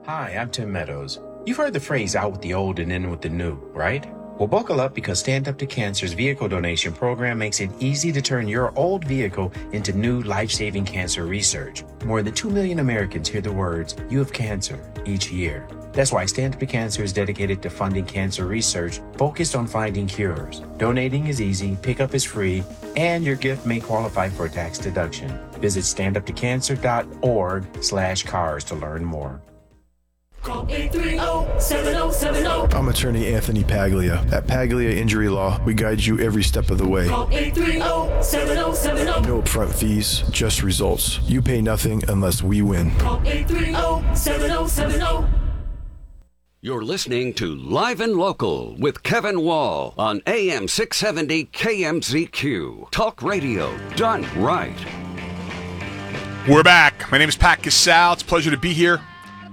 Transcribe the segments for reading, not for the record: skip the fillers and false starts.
Hi, I'm Tim Meadows. You've heard the phrase out with the old and in with the new, right? Well, buckle up because Stand Up to Cancer's vehicle donation program makes it easy to turn your old vehicle into new life-saving cancer research. More than 2 million Americans hear the words, "You have cancer," each year. That's why Stand Up to Cancer is dedicated to funding cancer research focused on finding cures. Donating is easy, pickup is free, and your gift may qualify for a tax deduction. Visit standuptocancer.org/cars to learn more. Call 830-7070. I'm attorney Anthony Paglia. At Paglia Injury Law, we guide you every step of the way. Call 830-7070. No upfront fees, just results. You pay nothing unless we win. Call 830-7070. You're listening to Live and Local with Kevin Wall on AM 670 KMZQ. Talk radio done right. We're back. My name is Pat Casal. It's a pleasure to be here.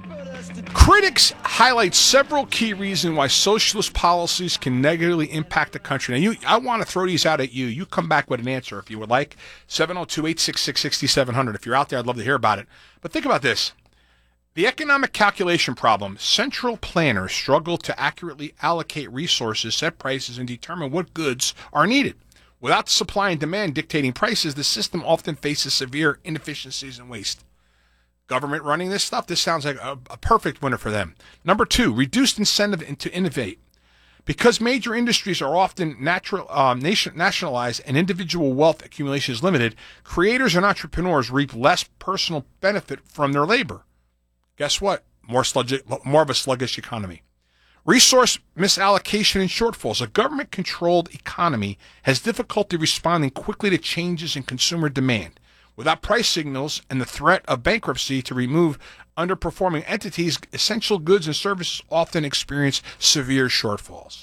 Critics highlight several key reasons why socialist policies can negatively impact the country. Now, I want to throw these out at you. You come back with an answer if you would like. 702-866-6700. If you're out there, I'd love to hear about it. But think about this. The economic calculation problem, central planners struggle to accurately allocate resources, set prices, and determine what goods are needed. Without supply and demand dictating prices, the system often faces severe inefficiencies and waste. Government running this stuff, this sounds like a perfect winner for them. Number two, reduced incentive to innovate. Because major industries are often nationalized and individual wealth accumulation is limited, creators and entrepreneurs reap less personal benefit from their labor. Guess what? More of a sluggish economy. Resource misallocation and shortfalls. A government-controlled economy has difficulty responding quickly to changes in consumer demand. Without price signals and the threat of bankruptcy to remove underperforming entities, essential goods and services often experience severe shortfalls.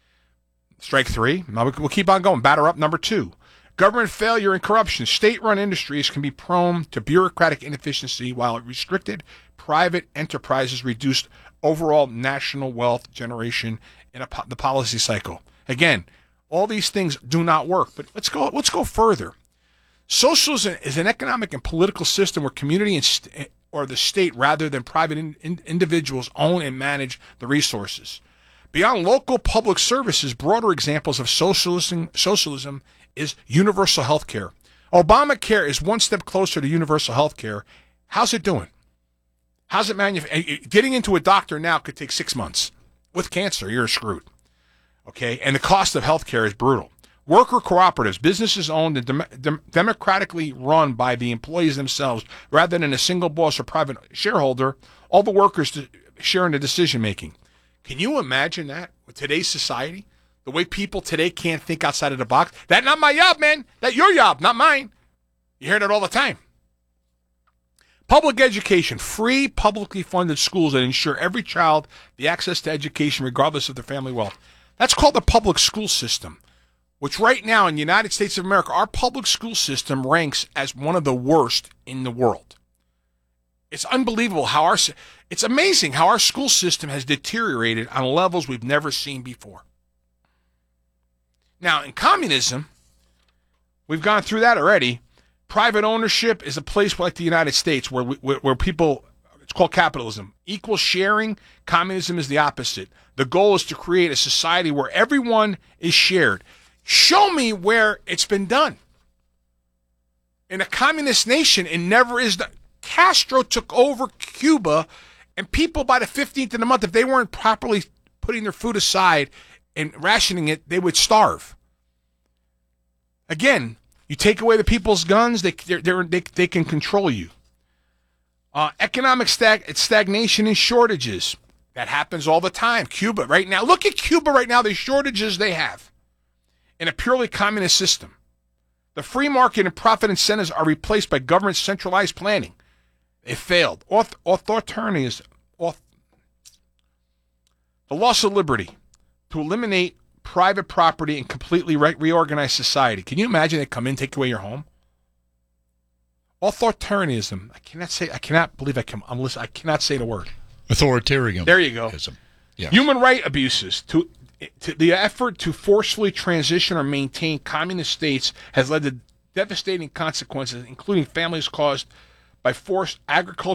Strike three. Now we'll keep on going. Batter up number two. Government failure and corruption. State-run industries can be prone to bureaucratic inefficiency, while restricted private enterprises reduce overall national wealth generation in the policy cycle. Again, all these things do not work. But let's go further. Socialism is an economic and political system where community or the state, rather than private individuals, own and manage the resources. Beyond local public services, broader examples of socialism is universal health care. Obamacare is one step closer to universal health care. How's it doing? How's it getting into a doctor now could take 6 months. With cancer, you're screwed. Okay? And the cost of health care is brutal. Worker cooperatives, businesses owned and democratically run by the employees themselves rather than a single boss or private shareholder, all the workers share in the decision-making. Can you imagine that with today's society? The way people today can't think outside of the box? That's not my job, man. That's your job, not mine. You hear that all the time. Public education, free, publicly funded schools that ensure every child the access to education regardless of their family wealth. That's called the public school system, which right now in the United States of America, our public school system ranks as one of the worst in the world. It's unbelievable it's amazing how our school system has deteriorated on levels we've never seen before. Now, in communism, we've gone through that already. Private ownership is a place like the United States where people, it's called capitalism. Equal sharing, communism is the opposite. The goal is to create a society where everyone is shared. Show me where it's been done. In a communist nation, it never is done. Castro took over Cuba, and people by the 15th of the month, if they weren't properly putting their food aside and rationing it, they would starve. Again, you take away the people's guns, they can control you. Economic stagnation and shortages. That happens all the time. Cuba right now. Look at Cuba right now, the shortages they have in a purely communist system. The free market and profit incentives are replaced by government centralized planning. It failed. Authoritarianism. The loss of liberty to eliminate private property and completely reorganize society. Can you imagine they come in, take away your home? Authoritarianism. I cannot say the word. Authoritarian. There you go. Yes. Human right abuses. To the effort to forcefully transition or maintain communist states has led to devastating consequences, including families caused by forced agricultural